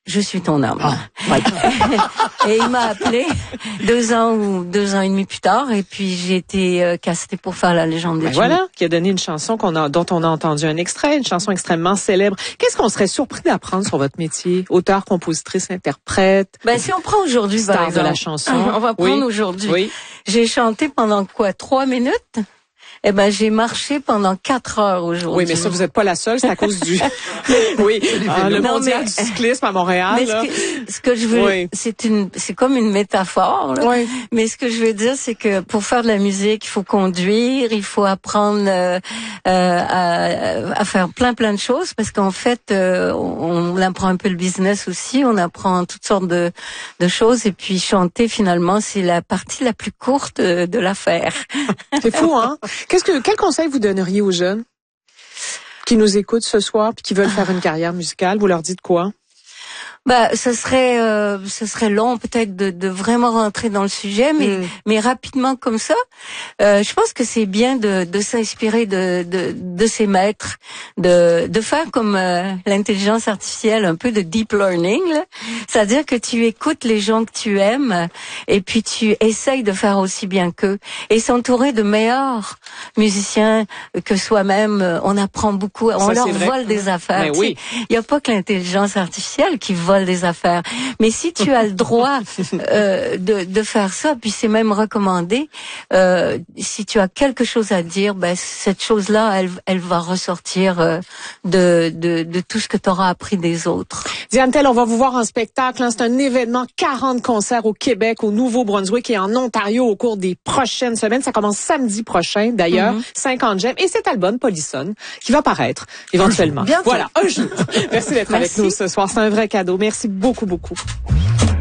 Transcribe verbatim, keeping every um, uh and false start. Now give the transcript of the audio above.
je suis ton homme. Ah, ouais. Et il m'a appelé deux ans ou deux ans et demi plus tard, et puis j'ai été euh, castée pour faire La Légende des Ben Jimmy. voilà, qui a donné une chanson qu'on a, dont on a entendu un extrait, une chanson extrêmement célèbre. Qu'est-ce qu'on serait surpris d'apprendre sur votre métier? Auteur, compositrice, interprète. Ben si on prend aujourd'hui, par Star exemple, de la chanson. on va prendre Oui. aujourd'hui. Oui. J'ai chanté pendant quoi, trois minutes? Eh ben, j'ai marché pendant quatre heures aujourd'hui. Oui, mais ça, vous n'êtes pas la seule, c'est à cause du, oui, ah, le Non, mondial mais- du cyclisme à Montréal, Mais là. ce que, ce que je veux, Oui. c'est une, c'est comme une métaphore, là. Oui. Mais ce que je veux dire, c'est que pour faire de la musique, il faut conduire, il faut apprendre euh, euh, à, à faire plein plein de choses, parce qu'en fait, euh, on, on apprend un peu le business aussi, on apprend toutes sortes de, de choses, et puis chanter finalement, c'est la partie la plus courte de, de l'affaire. C'est fou, hein? Qu'est-ce que, quel conseil vous donneriez aux jeunes qui nous écoutent ce soir puis qui veulent faire une carrière musicale? Vous leur dites quoi? Bah, ce serait, euh, ce serait long peut-être de, de vraiment rentrer dans le sujet, mais Mm. mais rapidement comme ça, euh, je pense que c'est bien de, de s'inspirer de, de de ses maîtres, de de faire comme euh, l'intelligence artificielle, un peu de deep learning, là. C'est-à-dire que tu écoutes les gens que tu aimes et puis tu essayes de faire aussi bien qu'eux et s'entourer de meilleurs musiciens que soi-même. On apprend beaucoup, on Ça, leur c'est vrai. vole des affaires. Mais tu oui. sais. Il n'y a pas que l'intelligence artificielle qui vole des affaires. Mais si tu as le droit euh, de, de faire ça, puis c'est même recommandé, euh, si tu as quelque chose à dire, ben cette chose-là, elle, elle va ressortir euh, de, de, de tout ce que tu auras appris des autres. Diane Tell, on va vous voir en spectacle. Hein. C'est un événement, quarante concerts au Québec, au Nouveau-Brunswick et en Ontario au cours des prochaines semaines. Ça commence samedi prochain, d'ailleurs, Mm-hmm. cinquante J'aime. Et cet album, Polysone, qui va paraître éventuellement. Bientôt. Voilà, un jour. Merci d'être avec Merci. nous ce soir. C'est un vrai cadeau. Merci beaucoup, beaucoup.